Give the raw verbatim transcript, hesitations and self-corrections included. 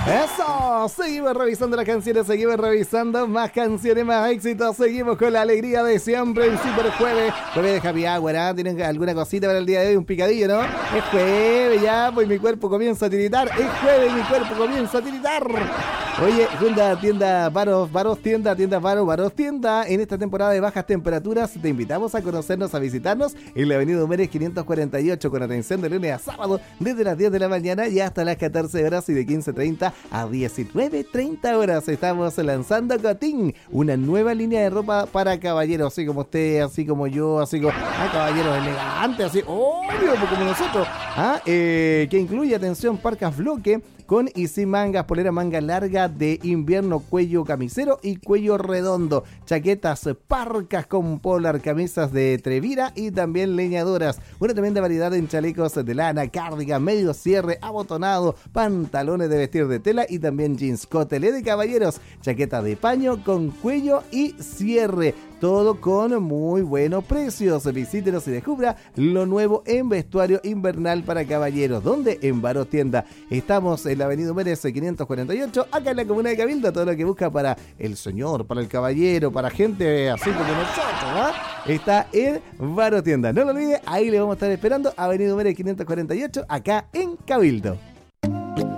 Eso, seguimos revisando las canciones, seguimos revisando más canciones, más éxitos, seguimos con la alegría de siempre, el super jueves, jueves de happy hour, ¿eh? ¿Tienen alguna cosita para el día de hoy? Un picadillo, ¿no? Es jueves ya, pues mi cuerpo comienza a tiritar, es jueves, mi cuerpo comienza a tiritar. Oye, junta tienda Varos, Varos tienda, tienda Varos, Varos tienda, en esta temporada de bajas temperaturas te invitamos a conocernos, a visitarnos en la avenida Humérez quinientos cuarenta y ocho con atención de lunes a sábado desde las diez de la mañana y hasta las catorce horas y de quince treinta a diecinueve treinta horas. Estamos lanzando Cotín, una nueva línea de ropa para caballeros, así como usted, así como yo, así como ah, caballeros elegantes, así, obvio, como nosotros, ¿ah? eh, que incluye, atención, parcas bloque con y sin mangas, polera manga larga de invierno, cuello camisero y cuello redondo, chaquetas parcas con polar, camisas de Trevira y también leñadoras, una tremenda variedad en chalecos de lana, cardigan, medio cierre, abotonado, pantalones de vestir de tela y también jeans, cotelé de caballeros, chaqueta de paño con cuello y cierre, todo con muy buenos precios. Visítenos y descubra lo nuevo en vestuario invernal para caballeros, donde en Varos Tienda. Estamos en la avenida Humérez quinientos cuarenta y ocho, acá en la comuna de Cabildo, todo lo que busca para el señor, para el caballero, para gente así como nosotros, ¿eh? Está en Varos Tienda. No lo olvide, ahí le vamos a estar esperando, avenida Humérez quinientos cuarenta y ocho, acá en Cabildo.